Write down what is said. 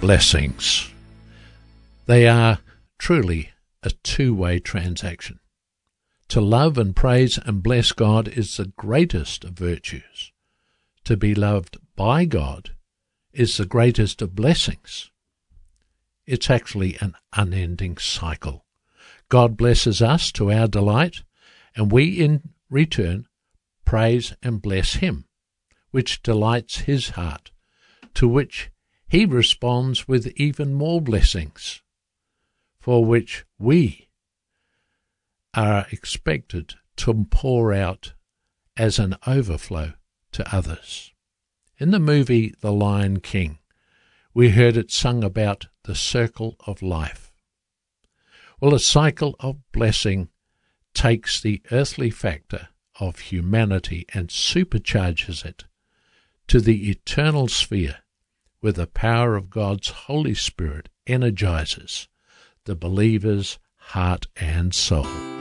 blessings. They are truly a two-way transaction. To love and praise and bless God is the greatest of virtues. To be loved by God is the greatest of blessings. It's actually an unending cycle. God blesses us to our delight, and we in return praise and bless Him, which delights His heart, to which He responds with even more blessings, for which we are expected to pour out as an overflow to others. In the movie The Lion King, we heard it sung about the circle of life. Well, a cycle of blessing takes the earthly factor of humanity and supercharges it to the eternal sphere where the power of God's Holy Spirit energizes the believer's heart and soul.